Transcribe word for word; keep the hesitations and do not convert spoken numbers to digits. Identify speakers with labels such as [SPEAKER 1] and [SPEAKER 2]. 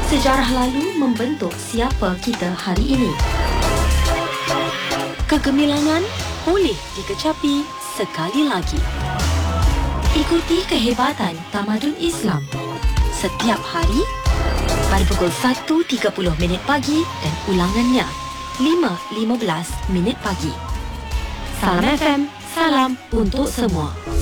[SPEAKER 1] Sejarah lalu membentuk siapa kita hari ini. Kegemilangan boleh dikecapi sekali lagi. Ikuti kehebatan tamadun Islam setiap hari pada pukul satu tiga puluh minit pagi dan ulangannya lima lima belas minit pagi. Salam F M, salam untuk semua.